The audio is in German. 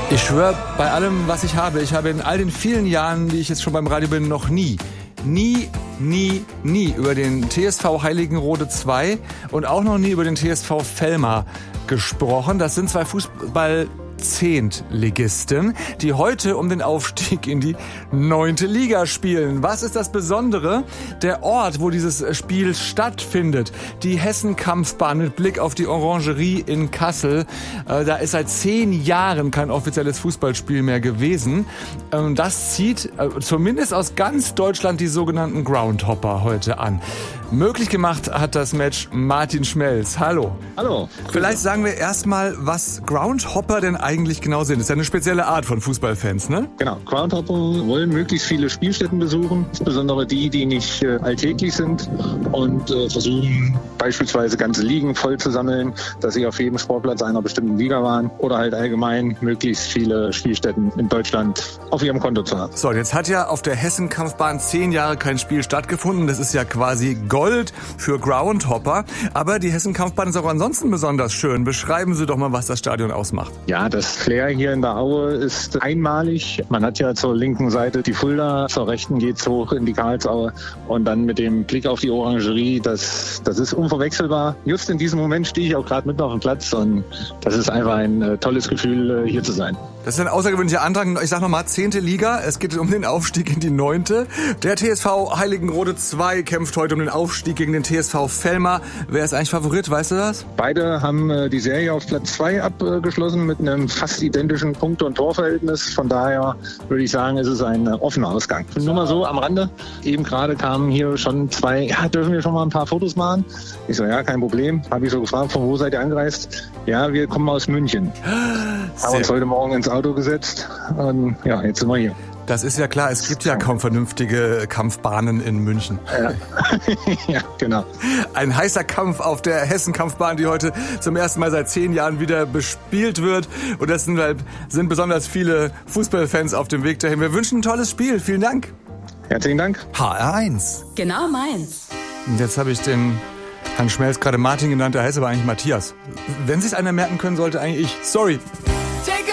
Ich schwöre, bei allem, was ich habe in all den vielen Jahren, die ich jetzt schon beim Radio bin, noch nie über den TSV Heiligenrode 2 und auch noch nie über den TSV Velmar gesprochen. Das sind zwei Fußball-Zehntligisten, die heute um den Aufstieg in die 9. Liga spielen. Was ist das Besondere? Der Ort, wo dieses Spiel stattfindet, die Hessen-Kampfbahn mit Blick auf die Orangerie in Kassel. Da ist seit 10 Jahren kein offizielles Fußballspiel mehr gewesen. Das zieht zumindest aus ganz Deutschland die sogenannten Groundhopper heute an. Möglich gemacht hat das Match Martin Schmelz. Hallo. Hallo. Vielleicht sagen wir erstmal, was Groundhopper denn eigentlich genau sind. Das ist ja eine spezielle Art von Fußballfans, ne? Genau. Groundhopper wollen möglichst viele Spielstätten besuchen, insbesondere die nicht alltäglich sind, und versuchen beispielsweise ganze Ligen voll zu sammeln, dass sie auf jedem Sportplatz einer bestimmten Liga waren oder halt allgemein möglichst viele Spielstätten in Deutschland auf ihrem Konto zu haben. So, jetzt hat ja auf der Hessen-Kampfbahn 10 Jahre kein Spiel stattgefunden. Das ist ja quasi Gold für Groundhopper. Aber die Hessen-Kampfbahn ist auch ansonsten besonders schön. Beschreiben Sie doch mal, was das Stadion ausmacht. Ja, das Flair hier in der Aue ist einmalig. Man hat ja zur linken Seite die Fulda, zur rechten geht's hoch in die Karlsaue und dann mit dem Blick auf die Orangerie, das ist unverwechselbar. Just in diesem Moment stehe ich auch gerade mitten auf dem Platz und das ist einfach ein tolles Gefühl, hier zu sein. Das ist ein außergewöhnlicher Antrag. Ich sag nochmal, 10. Liga. Es geht um den Aufstieg in die 9. Der TSV Heiligenrode 2 kämpft heute um den Aufstieg gegen den TSV Velmar. Wer ist eigentlich Favorit, weißt du das? Beide haben die Serie auf Platz 2 abgeschlossen mit einem fast identischen Punkte- und Torverhältnis. Von daher würde ich sagen, ist es ein offener Ausgang. Nur mal so am Rande. Eben gerade kamen hier schon 2, dürfen wir schon mal ein paar Fotos machen? Ich so, ja, kein Problem. Habe ich so gefragt, von wo seid ihr angereist? Ja, wir kommen aus München. Haben uns heute Morgen ins Auto gesetzt und ja, jetzt sind wir hier. Das ist ja klar, es gibt ja kaum vernünftige Kampfbahnen in München. Ja, ja, genau. Ein heißer Kampf auf der Hessen-Kampfbahn, die heute zum ersten Mal seit 10 Jahren wieder bespielt wird. Und das sind besonders viele Fußballfans auf dem Weg dahin. Wir wünschen ein tolles Spiel. Vielen Dank. Herzlichen Dank. HR1. Genau meins. Und jetzt habe ich den Herrn Schmelz gerade Martin genannt, der heißt aber eigentlich Matthias. Wenn Sie es einer merken können, sollte eigentlich ich. Sorry.